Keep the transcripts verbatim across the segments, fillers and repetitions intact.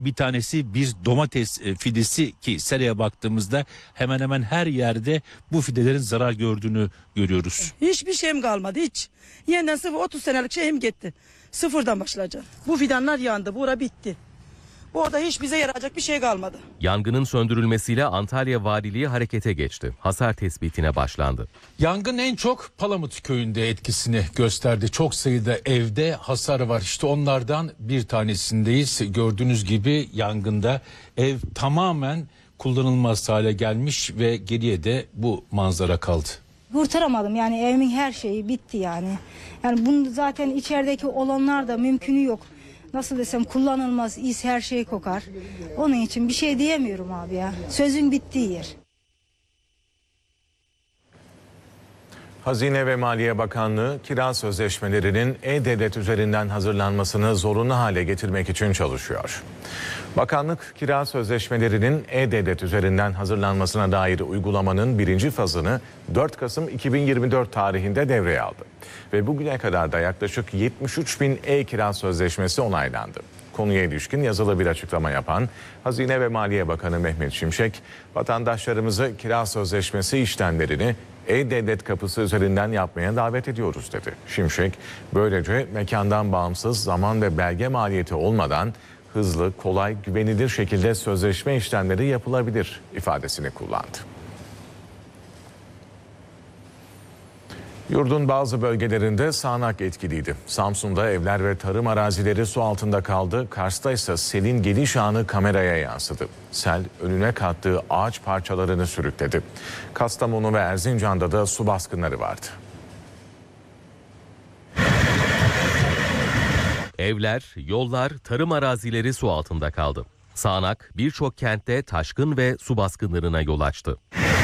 Bir tanesi bir domates fidesi ki seraya baktığımızda hemen hemen her yerde bu fidelerin zarar gördüğünü görüyoruz. Hiçbir şeyim kalmadı hiç. Yeniden sıfır otuz senelik şeyim gitti. Sıfırdan başlayacağım. Bu fidanlar yandı. Bura bitti. Orada hiç bize yarayacak bir şey kalmadı. Yangının söndürülmesiyle Antalya Valiliği harekete geçti. Hasar tespitine başlandı. Yangın en çok Palamut köyünde etkisini gösterdi. Çok sayıda evde hasar var. İşte onlardan bir tanesindeyiz. Gördüğünüz gibi yangında ev tamamen kullanılmaz hale gelmiş ve geriye de bu manzara kaldı. Kurtaramadım yani evimin her şeyi bitti yani. Yani bunu zaten içerideki olanlar da mümkünü yok. Nasıl desem kullanılmaz, is her şey kokar. Onun için bir şey diyemiyorum abi ya. Sözün bittiği yer. Hazine ve Maliye Bakanlığı kira sözleşmelerinin E-Devlet üzerinden hazırlanmasını zorunlu hale getirmek için çalışıyor. Bakanlık kira sözleşmelerinin E-Devlet üzerinden hazırlanmasına dair uygulamanın birinci fazını dört Kasım iki bin yirmi dört tarihinde devreye aldı. Ve bugüne kadar da yaklaşık yetmiş üç bin e-kira sözleşmesi onaylandı. Konuya ilişkin yazılı bir açıklama yapan Hazine ve Maliye Bakanı Mehmet Şimşek, vatandaşlarımızı kira sözleşmesi işlemlerini E-Devlet kapısı üzerinden yapmaya davet ediyoruz dedi. Şimşek, böylece mekandan bağımsız zaman ve belge maliyeti olmadan hızlı, kolay, güvenilir şekilde sözleşme işlemleri yapılabilir ifadesini kullandı. Yurdun bazı bölgelerinde sağanak etkiliydi. Samsun'da evler ve tarım arazileri su altında kaldı. Kars'ta ise selin geliş anı kameraya yansıdı. Sel önüne kattığı ağaç parçalarını sürükledi. Kastamonu ve Erzincan'da da su baskınları vardı. Evler, yollar, tarım arazileri su altında kaldı. Sağanak birçok kentte taşkın ve su baskınlarına yol açtı.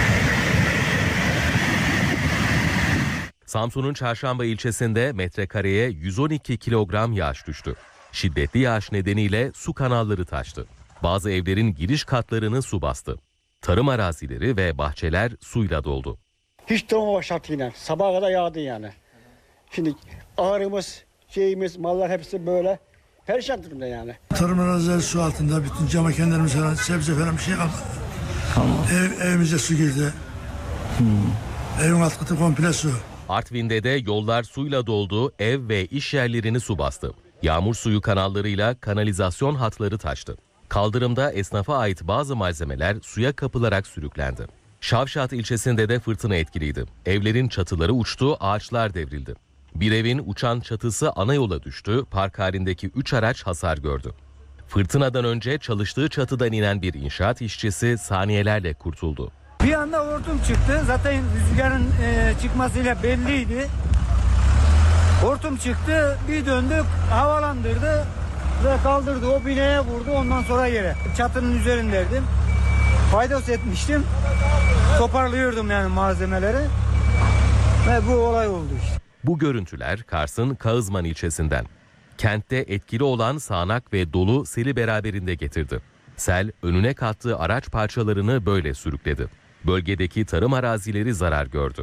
Samsun'un Çarşamba ilçesinde metrekareye yüz on iki kilogram yağış düştü. Şiddetli yağış nedeniyle su kanalları taştı. Bazı evlerin giriş katlarını su bastı. Tarım arazileri ve bahçeler suyla doldu. Hiç durmamak şartıyla sabaha kadar yağdı yani. Şimdi ağrımız, şeyimiz, mallar hepsi böyle perişan durumda yani. Tarım arazileri su altında, bütün cam kendilerimiz falan, sebze falan bir şey kalmadı. Tamam. Ev, evimize su girdi. Hmm. Evin alt katı komple su. Artvin'de de yollar suyla doldu, ev ve iş yerlerini su bastı. Yağmur suyu kanallarıyla kanalizasyon hatları taştı. Kaldırımda esnafa ait bazı malzemeler suya kapılarak sürüklendi. Şavşat ilçesinde de fırtına etkiliydi. Evlerin çatıları uçtu, ağaçlar devrildi. Bir evin uçan çatısı ana yola düştü, park halindeki üç araç hasar gördü. Fırtınadan önce çalıştığı çatıdan inen bir inşaat işçisi saniyelerle kurtuldu. Bir anda hortum çıktı. Zaten rüzgarın e, çıkmasıyla belliydi. Hortum çıktı, bir döndük, havalandırdı ve kaldırdı. O binaya vurdu, ondan sonra yere. Çatının üzerindeydim. Paydos etmiştim. Toparlıyordum yani malzemeleri. Ve bu olay oldu işte. Bu görüntüler Kars'ın Kağızman ilçesinden. Kentte etkili olan sağanak ve dolu seli beraberinde getirdi. Sel önüne kattığı araç parçalarını böyle sürükledi. Bölgedeki tarım arazileri zarar gördü.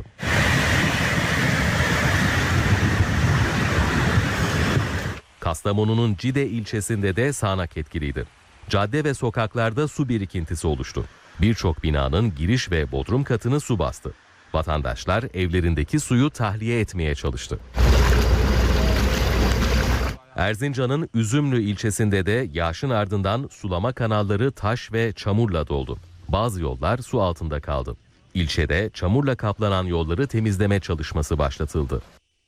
Kastamonu'nun Cide ilçesinde de sağanak etkiliydi. Cadde ve sokaklarda su birikintisi oluştu. Birçok binanın giriş ve bodrum katını su bastı. Vatandaşlar evlerindeki suyu tahliye etmeye çalıştı. Erzincan'ın Üzümlü ilçesinde de yağışın ardından sulama kanalları taş ve çamurla doldu. Bazı yollar su altında kaldı. İlçede çamurla kaplanan yolları temizleme çalışması başlatıldı.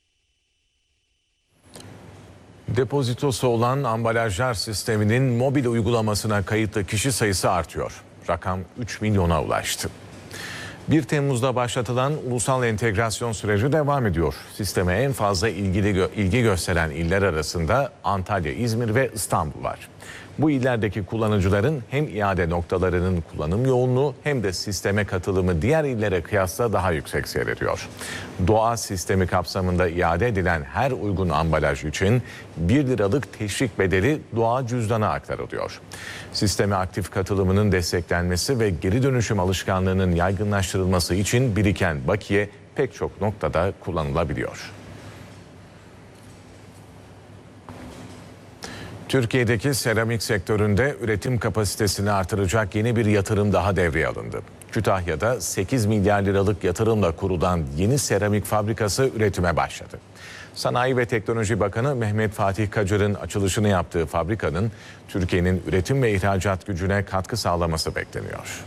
Depozitosu olan ambalajlar sisteminin mobil uygulamasına kayıtlı kişi sayısı artıyor. Rakam üç milyona ulaştı. bir Temmuz'da başlatılan ulusal entegrasyon süreci devam ediyor. Sisteme en fazla ilgili gö- ilgi gösteren iller arasında Antalya, İzmir ve İstanbul var. Bu illerdeki kullanıcıların hem iade noktalarının kullanım yoğunluğu hem de sisteme katılımı diğer illere kıyasla daha yüksek seyrediyor. Doğa sistemi kapsamında iade edilen her uygun ambalaj için bir liralık teşvik bedeli doğa cüzdana aktarılıyor. Sisteme aktif katılımının desteklenmesi ve geri dönüşüm alışkanlığının yaygınlaştırılması için biriken bakiye pek çok noktada kullanılabiliyor. Türkiye'deki seramik sektöründe üretim kapasitesini artıracak yeni bir yatırım daha devreye alındı. Kütahya'da sekiz milyar liralık yatırımla kurulan yeni seramik fabrikası üretime başladı. Sanayi ve Teknoloji Bakanı Mehmet Fatih Kacır'ın açılışını yaptığı fabrikanın Türkiye'nin üretim ve ihracat gücüne katkı sağlaması bekleniyor.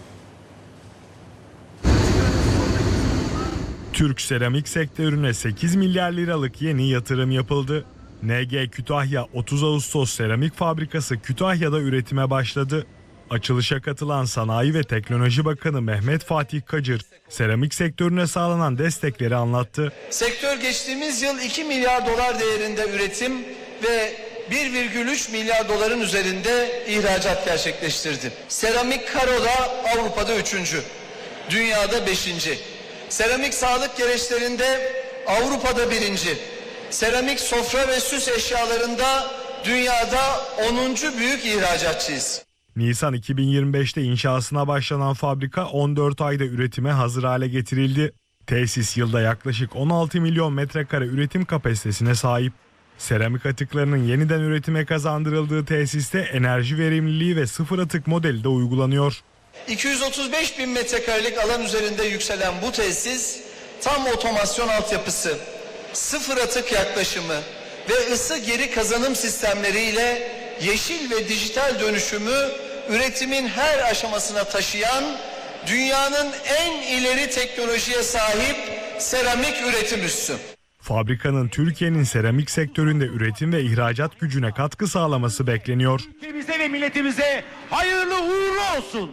Türk seramik sektörüne sekiz milyar liralık yeni yatırım yapıldı. N G Kütahya otuz Ağustos Seramik Fabrikası Kütahya'da üretime başladı. Açılışa katılan Sanayi ve Teknoloji Bakanı Mehmet Fatih Kacır, seramik sektörüne sağlanan destekleri anlattı. Sektör geçtiğimiz yıl iki milyar dolar değerinde üretim ve bir virgül üç milyar doların üzerinde ihracat gerçekleştirdi. Seramik karoda Avrupa'da üçüncü, dünyada beşinci. Seramik sağlık gereçlerinde Avrupa'da birinci. Seramik sofra ve süs eşyalarında dünyada onuncu büyük ihracatçıyız. Nisan iki bin yirmi beşte inşasına başlanan fabrika on dört ayda üretime hazır hale getirildi. Tesis yılda yaklaşık on altı milyon metrekare üretim kapasitesine sahip. Seramik atıklarının yeniden üretime kazandırıldığı tesiste enerji verimliliği ve sıfır atık modeli de uygulanıyor. iki yüz otuz beş bin metrekarelik alan üzerinde yükselen bu tesis tam otomasyon altyapısı, sıfır atık yaklaşımı ve ısı geri kazanım sistemleriyle yeşil ve dijital dönüşümü üretimin her aşamasına taşıyan dünyanın en ileri teknolojiye sahip seramik üretim üssü. Fabrikanın Türkiye'nin seramik sektöründe üretim ve ihracat gücüne katkı sağlaması bekleniyor. Ülkemize ve milletimize hayırlı uğurlu olsun.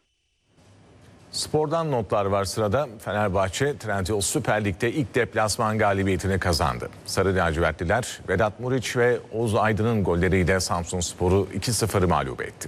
Spordan notlar var sırada. Fenerbahçe Trendyol Süper Lig'de ilk deplasman galibiyetini kazandı. Sarı lacivertliler Vedat Muriç ve Oğuz Aydın'ın golleriyle Samsunspor'u iki sıfır mağlup etti.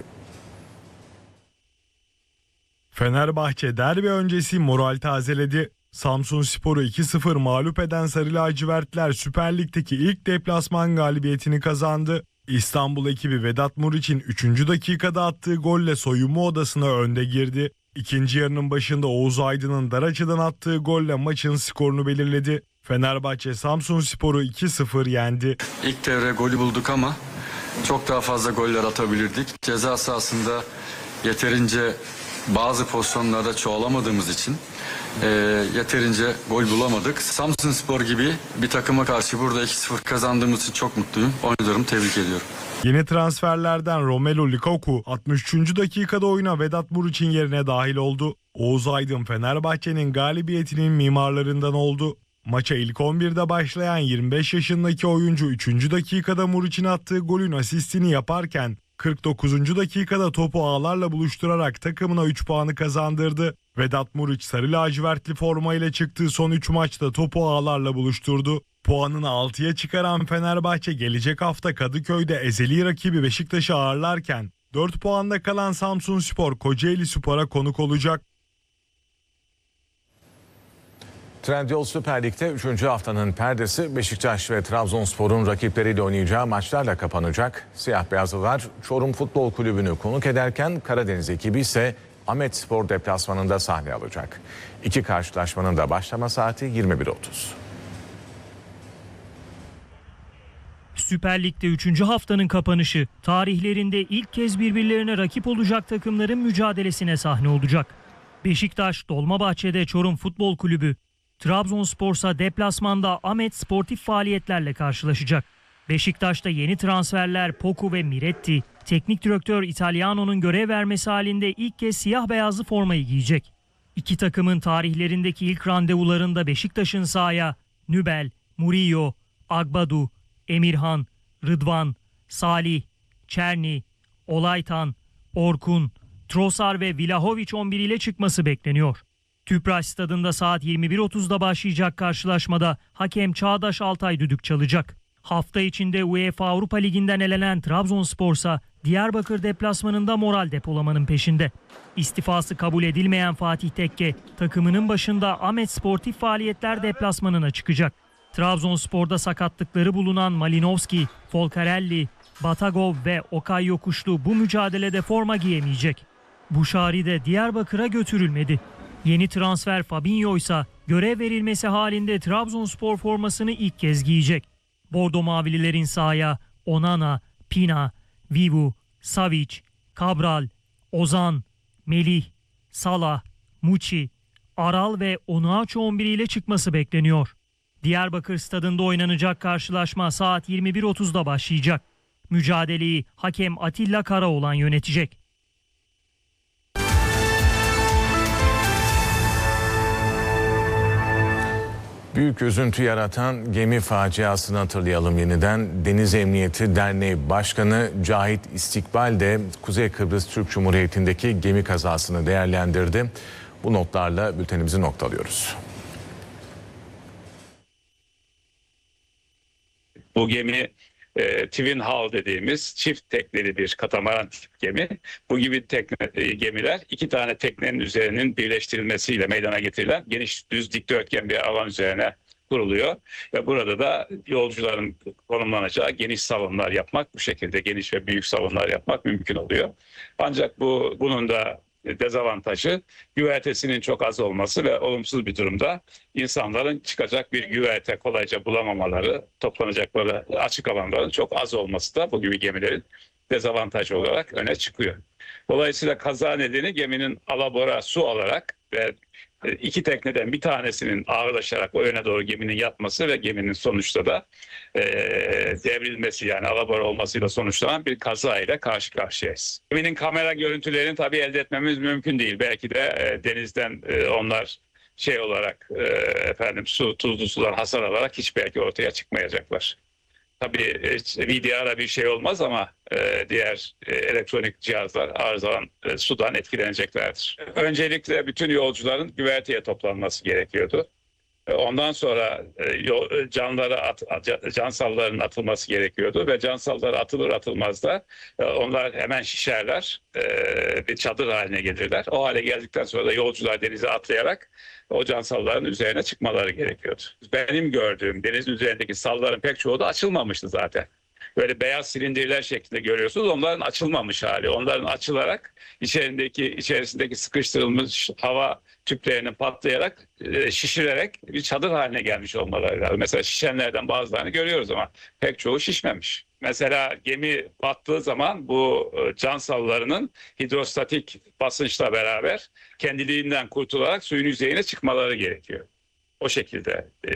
Fenerbahçe derbi öncesi moral tazeledi. Samsunspor'u iki sıfır mağlup eden Sarı lacivertliler Süper Lig'deki ilk deplasman galibiyetini kazandı. İstanbul ekibi Vedat Muriç'in üçüncü dakikada attığı golle soyunma odasına önde girdi. İkinci yarının başında Oğuz Aydın'ın dar açıdan attığı golle maçın skorunu belirledi. Fenerbahçe Samsunspor'u iki sıfır yendi. İlk devre golü bulduk ama çok daha fazla goller atabilirdik. Ceza sahasında yeterince bazı pozisyonlarda çoğalamadığımız için e, yeterince gol bulamadık. Samsunspor gibi bir takıma karşı burada iki sıfır kazandığımız için çok mutluyum. Oyuncularımı tebrik ediyorum. Yeni transferlerden Romelu Lukaku altmış üçüncü dakikada oyuna Vedat Muriç'in yerine dahil oldu. Oğuz Aydın Fenerbahçe'nin galibiyetinin mimarlarından oldu. Maça ilk on birde başlayan yirmi beş yaşındaki oyuncu üçüncü dakikada Muriç'in attığı golün asistini yaparken kırk dokuzuncu dakikada topu ağlarla buluşturarak takımına üç puanı kazandırdı. Vedat Muriç sarı lacivertli formayla çıktığı son üç maçta topu ağlarla buluşturdu. Puanını altıya çıkaran Fenerbahçe gelecek hafta Kadıköy'de ezeli rakibi Beşiktaş'ı ağırlarken dört puanda kalan Samsunspor Kocaelispor'a konuk olacak. Trendyol Süper Lig'de üçüncü haftanın perdesi Beşiktaş ve Trabzonspor'un rakipleriyle oynayacağı maçlarla kapanacak. Siyah beyazlılar Çorum Futbol Kulübü'nü konuk ederken Karadeniz ekibi ise Ahmetspor deplasmanında sahne alacak. İki karşılaşmanın da başlama saati yirmi bir otuz. Süper Lig'de üçüncü haftanın kapanışı tarihlerinde ilk kez birbirlerine rakip olacak takımların mücadelesine sahne olacak. Beşiktaş Dolmabahçe'de Çorum Futbol Kulübü, Trabzonspor'sa deplasmanda Ahmet sportif faaliyetlerle karşılaşacak. Beşiktaş'ta yeni transferler Poku ve Miretti, teknik direktör Italiano'nun görev vermesi halinde ilk kez siyah beyazlı formayı giyecek. İki takımın tarihlerindeki ilk randevularında Beşiktaş'ın sahaya Nübel, Murillo, Agbadu, Emirhan, Rıdvan, Salih, Çerni, Olaytan, Orkun, Trossard ve Vlahovic on bir ile çıkması bekleniyor. Tüpraş Stadında saat yirmi bir otuzda başlayacak karşılaşmada hakem Çağdaş Altay düdük çalacak. Hafta içinde UEFA Avrupa Ligi'nden elenen Trabzonspor'sa Diyarbakır deplasmanında moral depolamanın peşinde. İstifası kabul edilmeyen Fatih Tekke takımının başında Ahmet Sportif Faaliyetler deplasmanına çıkacak. Trabzonspor'da sakatlıkları bulunan Malinovski, Folcarelli, Batagov ve Okay Yokuşlu bu mücadelede forma giyemeyecek. Buşari de Diyarbakır'a götürülmedi. Yeni transfer Fabinho ise görev verilmesi halinde Trabzonspor formasını ilk kez giyecek. Bordo Mavililerin sahaya Onana, Pina, Vivu, Savic, Cabral, Ozan, Melih, Salah, Muçi, Aral ve Onuachu on bir ile çıkması bekleniyor. Diyarbakır stadında oynanacak karşılaşma saat yirmi bir otuzda başlayacak. Mücadeleyi hakem Atilla Karaoğlan yönetecek. Büyük üzüntü yaratan gemi faciasını hatırlayalım yeniden. Deniz Emniyeti Derneği Başkanı Cahit İstikbal de Kuzey Kıbrıs Türk Cumhuriyeti'ndeki gemi kazasını değerlendirdi. Bu notlarla bültenimizi noktalıyoruz. Bu gemi e, Twin Hull dediğimiz çift tekneli bir katamaran tip gemi. Bu gibi tekne, e, gemiler iki tane teknenin üzerinin birleştirilmesiyle meydana getirilen geniş düz dikdörtgen bir alan üzerine kuruluyor. Ve burada da yolcuların konumlanacağı geniş salonlar yapmak, bu şekilde geniş ve büyük salonlar yapmak mümkün oluyor. Ancak bu bunun da dezavantajı güvertesinin çok az olması ve olumsuz bir durumda insanların çıkacak bir güverte kolayca bulamamaları, toplanacakları açık alanların çok az olması da bu gibi gemilerin dezavantajı olarak öne çıkıyor. Dolayısıyla kaza nedeni geminin alabora su alarak ve iki tekneden bir tanesinin ağırlaşarak o yöne doğru geminin yatması ve geminin sonuçta da e, devrilmesi, yani alabora olmasıyla sonuçlanan bir kaza ile karşı karşıyayız. Geminin kamera görüntülerini tabii elde etmemiz mümkün değil. Belki de e, denizden e, onlar şey olarak e, efendim su tuzlu sudan hasar alarak hiç belki ortaya çıkmayacaklar. Tabii V D R'a bir şey olmaz ama e, diğer e, elektronik cihazlar arızalan e, sudan etkileneceklerdir. Öncelikle bütün yolcuların güverteye toplanması gerekiyordu. E, ondan sonra e, yol, canlara at, cansalların atılması gerekiyordu ve cansallar atılır atılmaz da e, onlar hemen şişerler, e, bir çadır haline gelirler. O hale geldikten sonra da yolcular denize atlayarak o cansalların üzerine çıkmaları gerekiyordu. Benim gördüğüm denizin üzerindeki salların pek çoğu da açılmamıştı zaten. Böyle beyaz silindirler şeklinde görüyorsunuz. Onların açılmamış hali. Onların açılarak içerisindeki içerisindeki sıkıştırılmış hava tüplerinin patlayarak, şişirerek bir çadır haline gelmiş olmaları lazım. Mesela şişenlerden bazılarını görüyoruz ama pek çoğu şişmemiş. Mesela gemi battığı zaman bu can sallarının hidrostatik basınçla beraber kendiliğinden kurtularak suyun yüzeyine çıkmaları gerekiyor. O şekilde e,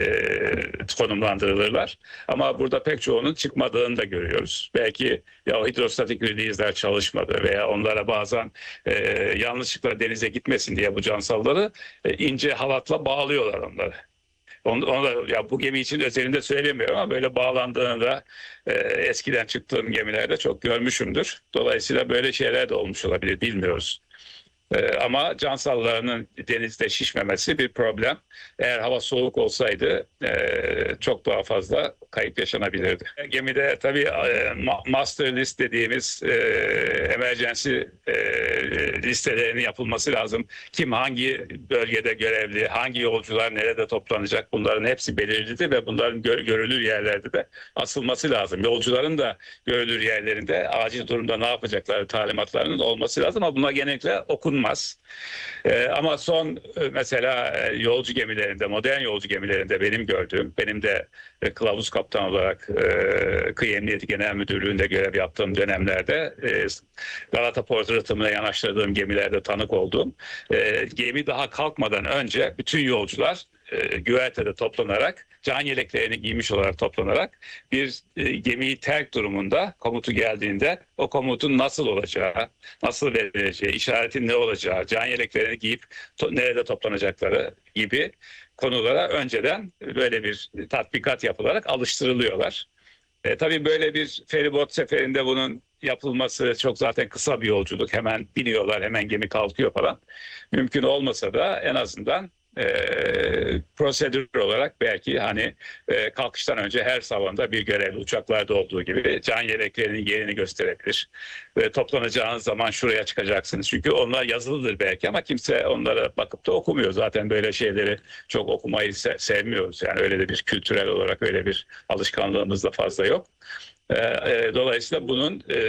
konumlandırılırlar. Ama burada pek çoğunun çıkmadığını da görüyoruz. Belki ya o hidrostatik release'ler çalışmadı veya onlara bazen e, yanlışlıkla denize gitmesin diye bu cansalları e, ince halatla bağlıyorlar onları. Onu, onu da, ya bu gemi için özelinde söylemiyorum ama böyle bağlandığını da e, eskiden çıktığım gemilerde çok görmüşümdür. Dolayısıyla böyle şeyler de olmuş olabilir, bilmiyoruz. Ee, ama cansallarının denizde şişmemesi bir problem. Eğer hava soğuk olsaydı e, çok daha fazla kayıp yaşanabilirdi. Gemide tabii e, master list dediğimiz e, emergency e, listelerinin yapılması lazım. Kim hangi bölgede görevli, hangi yolcular nerede toplanacak, bunların hepsi belirlidir ve bunların gör, görülür yerlerde de asılması lazım. Yolcuların da görülür yerlerinde acil durumda ne yapacakları talimatlarının olması lazım ama bunlar genellikle okunmaz. Ee, ama son e, mesela e, yolcu gemilerinde, modern yolcu gemilerinde benim gördüğüm, benim de e, kılavuz kaptan olarak e, Kıyı Emniyeti Genel Müdürlüğü'nde görev yaptığım dönemlerde e, Galata Port rıhtımına yanaştırdığım gemilerde tanık oldum. E, gemi daha kalkmadan önce bütün yolcular e, güvertede toplanarak, can yeleklerini giymiş olarak toplanarak bir e, gemiyi terk durumunda komutu geldiğinde o komutun nasıl olacağı, nasıl verileceği, işaretin ne olacağı, can yeleklerini giyip to- nerede toplanacakları gibi konulara önceden böyle bir tatbikat yapılarak alıştırılıyorlar. E, tabii böyle bir feribot seferinde bunun yapılması çok zaten kısa bir yolculuk. Hemen biniyorlar, hemen gemi kalkıyor falan. Mümkün olmasa da en azından E, prosedür olarak belki hani e, kalkıştan önce her salonda bir görevli, uçaklarda olduğu gibi can yeleklerinin yerini gösterebilir. Ve toplanacağınız zaman şuraya çıkacaksınız. Çünkü onlar yazılıdır belki ama kimse onlara bakıp da okumuyor. Zaten böyle şeyleri çok okumayı se- sevmiyoruz. Yani öyle de bir kültürel olarak öyle bir alışkanlığımız da fazla yok. E, e, dolayısıyla bunun e,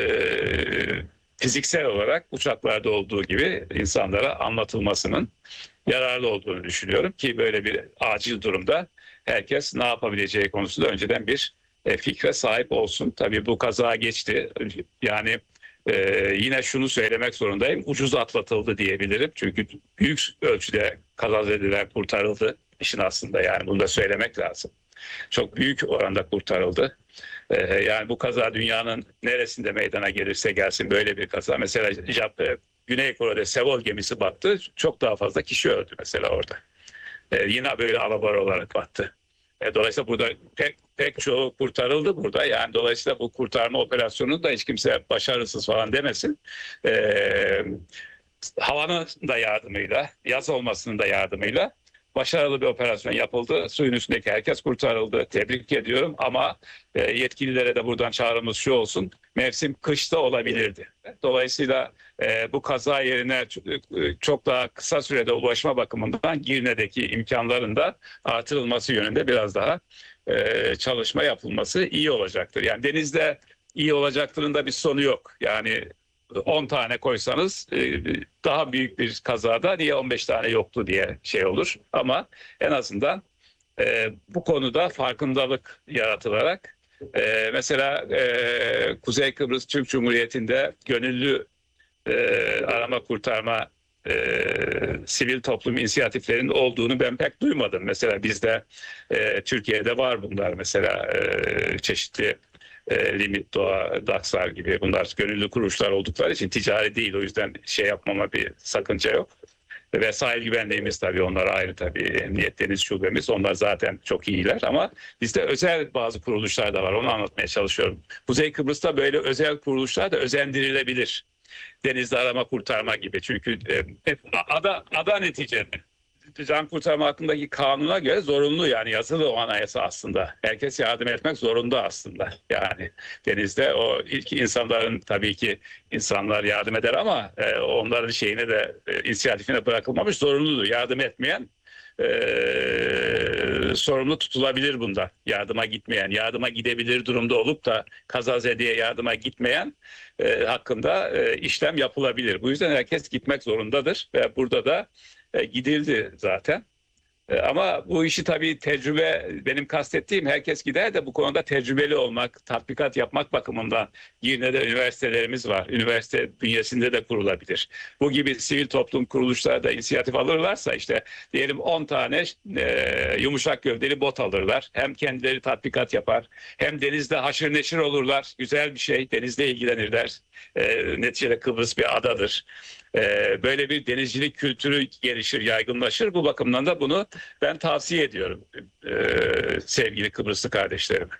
fiziksel olarak uçaklarda olduğu gibi insanlara anlatılmasının yararlı olduğunu düşünüyorum ki böyle bir acil durumda herkes ne yapabileceği konusunda önceden bir e, fikre sahip olsun. Tabii bu kaza geçti. Yani e, yine şunu söylemek zorundayım. Ucuz atlatıldı diyebilirim. Çünkü büyük ölçüde kazazedeler kurtarıldı. İşin aslında yani bunu da söylemek lazım. Çok büyük oranda kurtarıldı. Ee, yani bu kaza dünyanın neresinde meydana gelirse gelsin böyle bir kaza. Mesela Jap- Güney Kore'de Seoul gemisi battı. Çok daha fazla kişi öldü mesela orada. Ee, yine böyle alabora olarak battı. Ee, dolayısıyla burada pek, pek çoğu kurtarıldı burada. Yani dolayısıyla bu kurtarma operasyonu da hiç kimse başarısız falan demesin. Ee, havanın da yardımıyla, yaz olmasının da yardımıyla başarılı bir operasyon yapıldı. Suyun üstündeki herkes kurtarıldı. Tebrik ediyorum ama e, yetkililere de buradan çağrımız şu olsun. Mevsim kışta olabilirdi. Dolayısıyla e, bu kaza yerine çok daha kısa sürede ulaşma bakımından Girne'deki imkanların da artırılması yönünde biraz daha e, çalışma yapılması iyi olacaktır. Yani denizde iyi olacaktırın da bir sonu yok. Yani on tane koysanız daha büyük bir kazada niye on beş tane yoktu diye şey olur. Ama en azından e, bu konuda farkındalık yaratılarak e, mesela e, Kuzey Kıbrıs Türk Cumhuriyeti'nde gönüllü e, arama kurtarma e, sivil toplum inisiyatiflerinin olduğunu ben pek duymadım. Mesela bizde e, Türkiye'de var bunlar mesela e, çeşitli E, Limit Doğa, Daksar gibi bunlar gönüllü kuruluşlar oldukları için ticari değil. O yüzden şey yapmama bir sakınca yok. Ve sahil güvenliğimiz tabii onlar ayrı tabii. Emniyet Deniz Şubemiz onlar zaten çok iyiler ama bizde özel bazı kuruluşlar da var. Onu anlatmaya çalışıyorum. Kuzey Kıbrıs'ta böyle özel kuruluşlar da özendirilebilir. Denizde arama kurtarma gibi. Çünkü e, ada, ada neticede. Can kurtarma hakkındaki kanuna göre zorunlu yani yazılı o anayasa aslında. Herkes yardım etmek zorunda aslında. Yani denizde o ilk insanların tabii ki insanlar yardım eder ama e, onların şeyine de e, inisiyatifine bırakılmamış zorunludur. Yardım etmeyen e, sorumlu tutulabilir bunda. Yardıma gitmeyen, yardıma gidebilir durumda olup da kazazedeye yardıma gitmeyen e, hakkında e, işlem yapılabilir. Bu yüzden herkes gitmek zorundadır ve burada da E, gidildi zaten. E, ama bu işi tabii tecrübe, benim kastettiğim herkes gider de bu konuda tecrübeli olmak, tatbikat yapmak bakımından Girne'de üniversitelerimiz var. Üniversite bünyesinde de kurulabilir. Bu gibi sivil toplum kuruluşları da inisiyatif alırlarsa işte diyelim on tane e, yumuşak gövdeli bot alırlar. Hem kendileri tatbikat yapar hem denizde haşır neşir olurlar. Güzel bir şey. Denizle ilgilenirler. E, neticede Kıbrıs bir adadır. Böyle bir denizcilik kültürü gelişir, yaygınlaşır. Bu bakımdan da bunu ben tavsiye ediyorum sevgili Kıbrıslı kardeşlerime.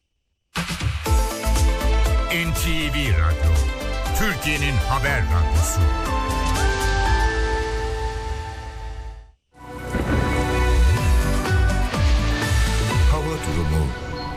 N T V Radyo, Türkiye'nin haber radyosu. Hava durumu.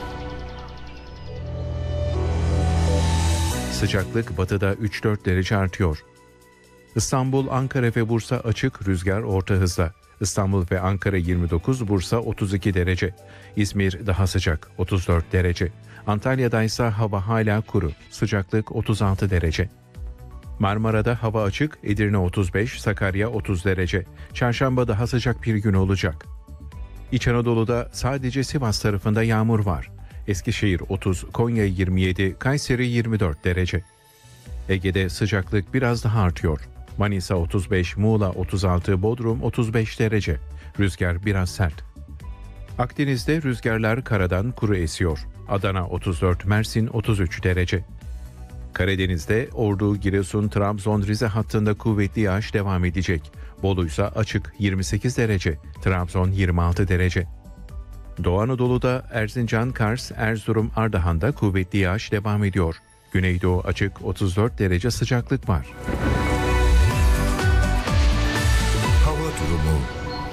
Sıcaklık batıda üç dört derece artıyor. İstanbul, Ankara ve Bursa açık, rüzgar orta hızla. İstanbul ve Ankara yirmi dokuz, Bursa otuz iki derece. İzmir daha sıcak, otuz dört derece. Antalya'da ise hava hala kuru, sıcaklık otuz altı derece. Marmara'da hava açık, Edirne otuz beş, Sakarya otuz derece. Çarşamba daha sıcak bir gün olacak. İç Anadolu'da sadece Sivas tarafında yağmur var. Eskişehir otuz, Konya yirmi yedi, Kayseri yirmi dört derece. Ege'de sıcaklık biraz daha artıyor. Manisa otuz beş, Muğla otuz altı, Bodrum otuz beş derece. Rüzgar biraz sert. Akdeniz'de rüzgarlar karadan kuru esiyor. Adana otuz dört, Mersin otuz üç derece. Karadeniz'de Ordu, Giresun, Trabzon, Rize hattında kuvvetli yağış devam edecek. Bolu ise açık yirmi sekiz derece. Trabzon yirmi altı derece. Doğu Anadolu'da Erzincan, Kars, Erzurum, Ardahan'da kuvvetli yağış devam ediyor. Güneydoğu açık otuz dört derece sıcaklık var. Hava durumu.